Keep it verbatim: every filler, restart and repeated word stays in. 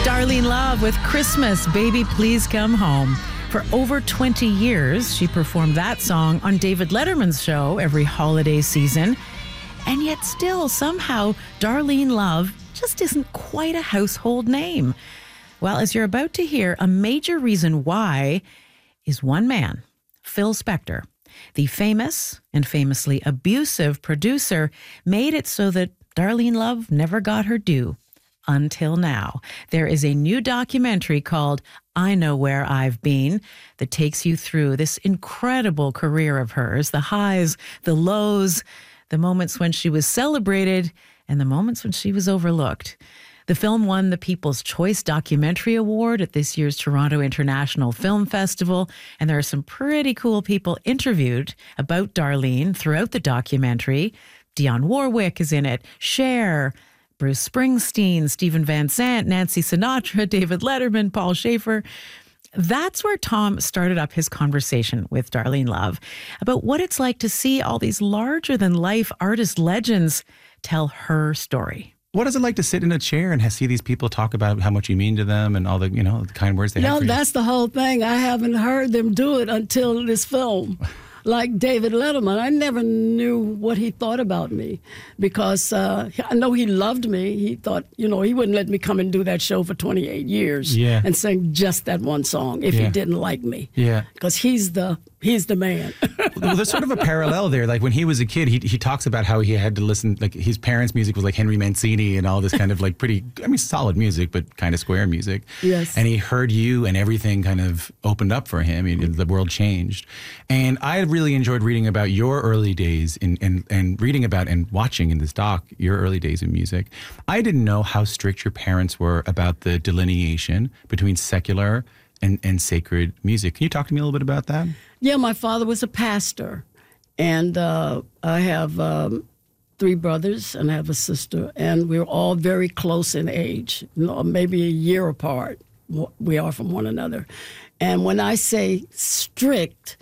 Darlene Love with Christmas, Baby Please Come Home. For over twenty years, she performed that song on David Letterman's show every holiday season. And yet still, somehow, Darlene Love just isn't quite a household name. Well, as you're about to hear, a major reason why is one man, Phil Spector. The famous and famously abusive producer made it so that Darlene Love never got her due. Until now. There is a new documentary called I Know Where I've Been that takes you through this incredible career of hers, the highs, the lows, the moments when she was celebrated and the moments when she was overlooked. The film won the People's Choice Documentary Award at this year's Toronto International Film Festival, and there are some pretty cool people interviewed about Darlene throughout the documentary. Dionne Warwick is in it, Cher, Bruce Springsteen, Stephen Van Sant, Nancy Sinatra, David Letterman, Paul Schaefer. That's where Tom started up his conversation with Darlene Love about what it's like to see all these larger-than-life artist legends tell her story. What is it like to sit in a chair and see these people talk about how much you mean to them and all the, you know, the kind words they no, have for you? No, that's the whole thing. I haven't heard them do it until this film. Like David Letterman, I never knew what he thought about me because uh, I know he loved me. He thought, you know, he wouldn't let me come and do that show for twenty-eight years yeah. and sing just that one song if yeah. he didn't like me. Yeah. Because he's the he's the man. Well, there's sort of a parallel there. Like when he was a kid, he he talks about how he had to listen, like his parents' music was like Henry Mancini and all this kind of like pretty, I mean, solid music, but kind of square music. Yes. And he heard you and everything kind of opened up for him. And the world changed. And I really enjoyed reading about your early days in, and, and reading about and watching in this doc, your early days in music. I didn't know how strict your parents were about the delineation between secular and, and sacred music. Can you talk to me a little bit about that? Yeah, my father was a pastor, and uh, I have um, three brothers, and I have a sister, and we're all very close in age, maybe a year apart. We are from one another. And when I say strict,